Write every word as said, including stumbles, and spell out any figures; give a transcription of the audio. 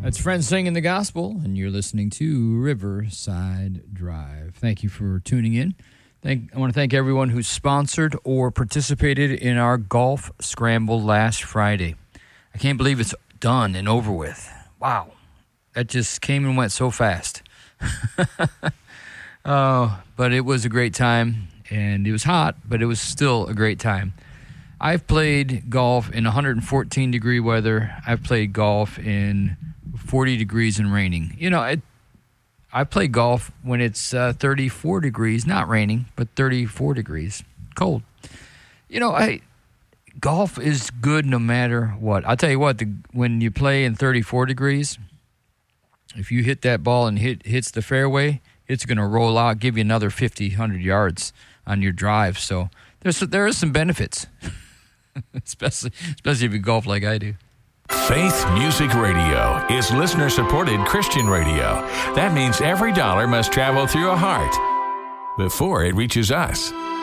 It's Friends Singing the Gospel, and you're listening to Riverside Drive. Thank you for tuning in. Thank, I want to thank everyone who sponsored or participated in our golf scramble last Friday. I can't believe it's done and over with. Wow. That just came and went so fast. Oh, but it was a great time, and it was hot, but it was still a great time. I've played golf in one hundred fourteen degree weather. I've played golf in forty degrees and raining. You know, it, I play golf when it's uh, thirty-four degrees, not raining, but thirty-four degrees, cold. You know, I golf is good no matter what. I'll tell you what, the, when you play in thirty-four degrees, if you hit that ball and hit hits the fairway, it's going to roll out, give you another fifty, one hundred yards on your drive. So there's there are some benefits, especially especially if you golf like I do. Faith Music Radio is listener-supported Christian radio. That means every dollar must travel through a heart before it reaches us.